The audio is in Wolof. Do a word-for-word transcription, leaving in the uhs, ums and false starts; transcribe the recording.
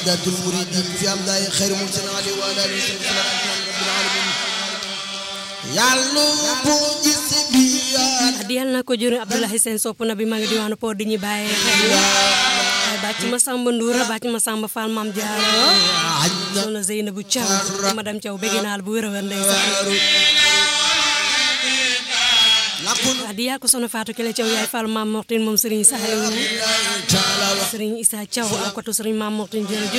saadatul muridin fi am daay xayr mursal ali wa ala alihi wa sahbihi rabbil alamin yàlla bu gis bi di yàlla na ko jëriñ Abdoulaye Sène sopp na bi ma ngi diwaanu Pod di ñu bàyyee xel ay bàcc ma Samba Ndoura bàcc ma Samba Fall Mam Diallo soxna Zeynabou Thiaw madame Thiaw bëgg naa la bu wér a wér ndeysaan di yaa ko soxna Fatou Kelle Thiaw yaay Fall Mam Mortine moom Serigne Sahel Serigne Issa Thiaw ak ko Serigne Mam Mortine